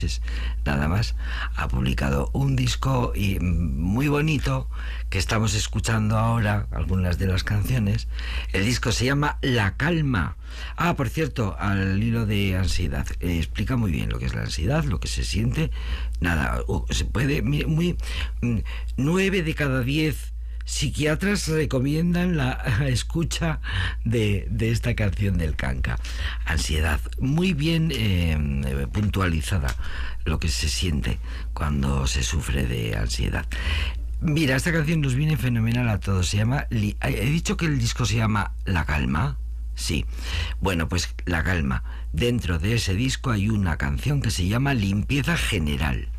nada más, ha publicado un disco muy bonito que estamos escuchando ahora, algunas de las canciones. El disco se llama La Calma. Ah, por cierto, al hilo de ansiedad, explica muy bien lo que es la ansiedad, lo que se siente. Nada, se puede, 9 de cada 10 psiquiatras recomiendan la escucha de esta canción del Canca. Ansiedad, muy bien puntualizada lo que se siente cuando se sufre de ansiedad. Mira, esta canción nos viene fenomenal a todos. Se llama... He dicho que el disco se llama La Calma. Sí. Bueno, pues La Calma. Dentro de ese disco hay una canción que se llama Limpieza General.